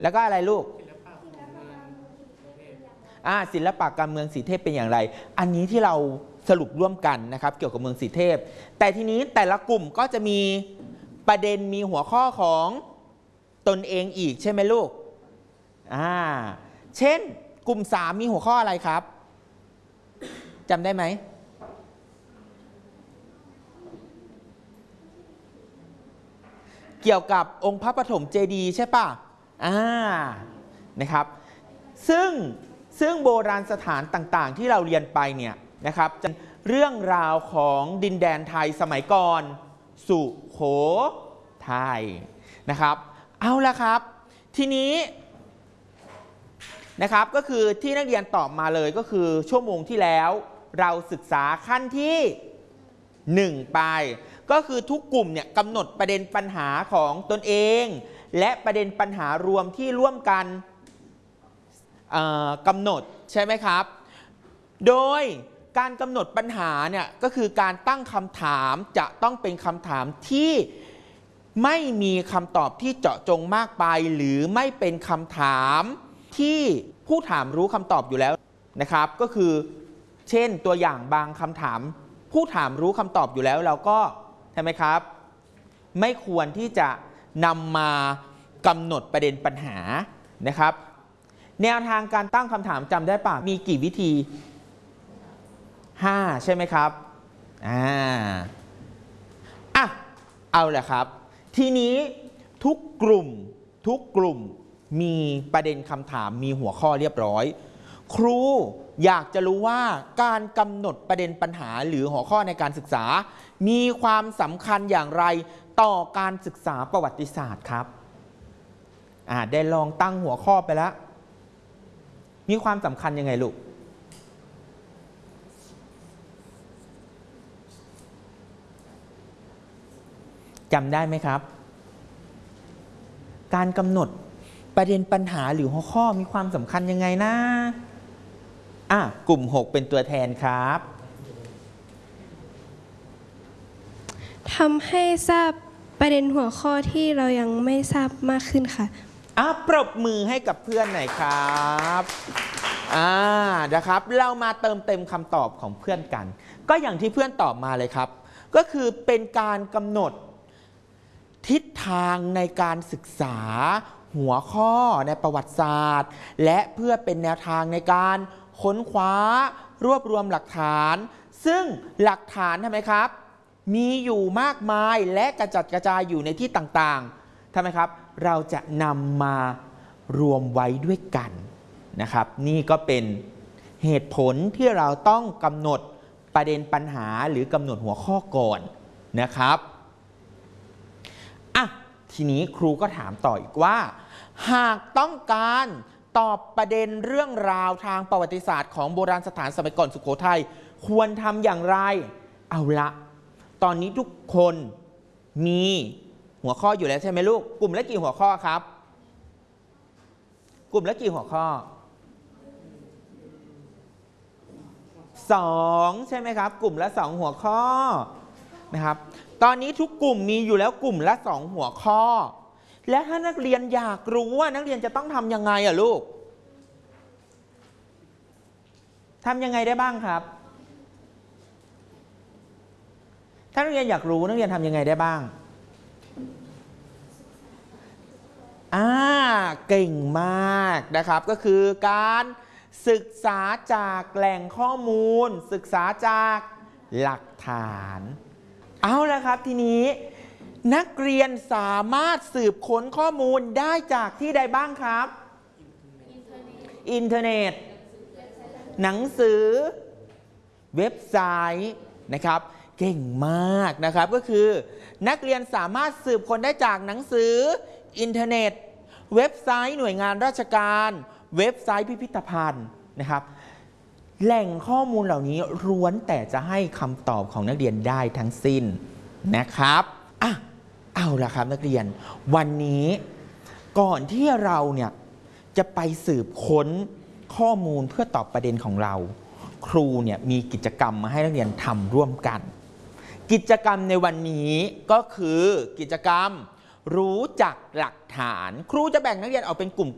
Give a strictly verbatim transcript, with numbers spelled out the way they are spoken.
แล้วก็อะไรลูกอ่าศิลปะการเมืองสีเทพเป็นอย่างไรอันนี้ที่เราสรุปร่วมกันนะครับเกี่ยวกับเมืองสีเทพแต่ทีนี้แต่ละกลุ่มก็จะมีประเด็นมีหัวข้อของตนเองอีกใช่ไหมลูกอ่าเช่นกลุ่มสามมีหัวข้ออะไรครับจำได้ไหมเกี่ยวกับองค์พระปฐมเจดีย์ใช่ป่ะอ่านะครับซึ่งซึ่งโบราณสถานต่างๆที่เราเรียนไปเนี่ยนะครับเรื่องราวของดินแดนไทยสมัยก่อนสุโขทัยนะครับเอาละครับทีนี้นะครับก็คือที่นักเรียนตอบมาเลยก็คือชั่วโมงที่แล้วเราศึกษาขั้นที่หนึ่งไปก็คือทุกกลุ่มเนี่ยกำหนดประเด็นปัญหาของตนเองและประเด็นปัญหารวมที่ร่วมกันกำหนดใช่ไหมครับโดยการกำหนดปัญหาเนี่ยก็คือการตั้งคำถามจะต้องเป็นคำถามที่ไม่มีคำตอบที่เจาะจงมากไปหรือไม่เป็นคำถามที่ผู้ถามรู้คำตอบอยู่แล้วนะครับก็คือเช่นตัวอย่างบางคำถามผู้ถามรู้คำตอบอยู่แล้วเราก็ใช่ไหมครับไม่ควรที่จะนำมากำหนดประเด็นปัญหานะครับแนวทางการตั้งคำถามจำได้ป่ะมีกี่วิธีห้าใช่ไหมครับอ่าอ่ะเอาแหละครับทีนี้ทุกกลุ่มทุกกลุ่มมีประเด็นคำถามมีหัวข้อเรียบร้อยครูอยากจะรู้ว่าการกำหนดประเด็นปัญหาหรือหัวข้อในการศึกษามีความสำคัญอย่างไรต่อการศึกษาประวัติศาสตร์ครับอ่าได้ลองตั้งหัวข้อไปแล้วมีความสำคัญยังไงลูกจำได้ไหมครับการกำหนดประเด็นปัญหาหรือหัวข้อมีความสำคัญยังไงนะอ่ะกลุ่มหกเป็นตัวแทนครับทำให้ทราบประเด็นหัวข้อที่เรายังไม่ทราบมากขึ้นค่ะอ่ะปรบมือให้กับเพื่อนหน่อยครับอ่านะครับเรามาเติมเต็มคำตอบของเพื่อนกันก็อย่างที่เพื่อนตอบมาเลยครับก็คือเป็นการกำหนดทิศทางในการศึกษาหัวข้อในประวัติศาสตร์และเพื่อเป็นแนวทางในการค้นคว้ารวบรวมหลักฐานซึ่งหลักฐานทำไมครับมีอยู่มากมายและกระจัดกระจายอยู่ในที่ต่างๆทำไมครับเราจะนำมารวมไว้ด้วยกันนะครับนี่ก็เป็นเหตุผลที่เราต้องกำหนดประเด็นปัญหาหรือกำหนดหัวข้อก่อนนะครับอ่ะทีนี้ครูก็ถามต่ออีกว่าหากต้องการตอบประเด็นเรื่องราวทางประวัติศาสตร์ของโบราณสถานสมัยก่อนสุโขทัยควรทำอย่างไรเอาละตอนนี้ทุกคนมีหัวข้ออยู่แล้วใช่ไหมลูกกลุ่มละกี่หัวข้อครับกลุ่มละกี่หัวข้อสองใช่ไหมครับกลุ่มละสองหัวข้อนะครับตอนนี้ทุกกลุ่มมีอยู่แล้วกลุ่มละสองหัวข้อและถ้านักเรียนอยากรู้ว่านักเรียนจะต้องทำยังไงอ่ะลูกทำยังไงได้บ้างครับถ้านักเรียนอยากรู้นักเรียนทำยังไงได้บ้างอ่าเก่งมากนะครับก็คือการศึกษาจากแหล่งข้อมูลศึกษาจากหลักฐานเอาละครับทีนี้นักเรียนสามารถสืบค้นข้อมูลได้จากที่ใดบ้างครับอินเทอร์เน็ตหนังสือเว็บไซต์นะครับเก่งมากนะครับก็คือนักเรียนสามารถสืบค้นได้จากหนังสืออินเทอร์เน็ตเว็บไซต์หน่วยงานราชการเว็บไซต์พิพิธภัณฑ์นะครับแหล่งข้อมูลเหล่านี้ล้วนแต่จะให้คำตอบของนักเรียนได้ทั้งสิ้นนะครับอ่ะเอาล่ะครับนักเรียนวันนี้ก่อนที่เราเนี่ยจะไปสืบค้นข้อมูลเพื่อตอบประเด็นของเราครูเนี่ยมีกิจกรรมมาให้นักเรียนทำร่วมกันกิจกรรมในวันนี้ก็คือกิจกรรมรู้จักหลักฐานครูจะแบ่งนักเรียนออกเป็นกลุ่ม